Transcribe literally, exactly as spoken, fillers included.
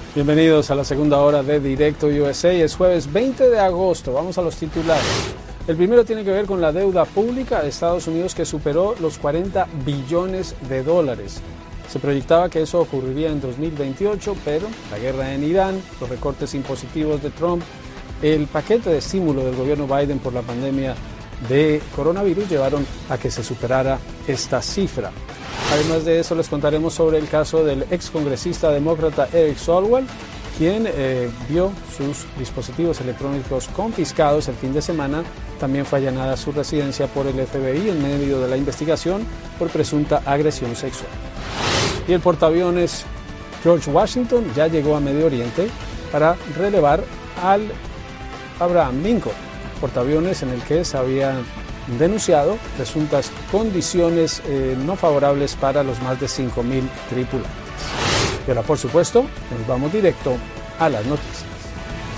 Bienvenidos a la segunda hora de Directo U S A. Es jueves veinte de agosto. Vamos a los titulares. El primero tiene que ver con la deuda pública de Estados Unidos, que superó los cuarenta billones de dólares. Se proyectaba que eso ocurriría en dos mil veintiocho, pero la guerra en Irán, los recortes impositivos de Trump, el paquete de estímulo del gobierno Biden por la pandemia de coronavirus llevaron a que se superara esta cifra. Además de eso, les contaremos sobre el caso del excongresista demócrata Eric Swalwell, quien eh, vio sus dispositivos electrónicos confiscados el fin de semana. También fue allanada su residencia por el F B I en medio de la investigación por presunta agresión sexual. Y el portaaviones George Washington ya llegó a Medio Oriente para relevar al Abraham Lincoln, portaaviones en el que se habían denunciado presuntas condiciones eh, no favorables para los más de cinco mil tripulantes. Y ahora, por supuesto, nos vamos directo a las noticias.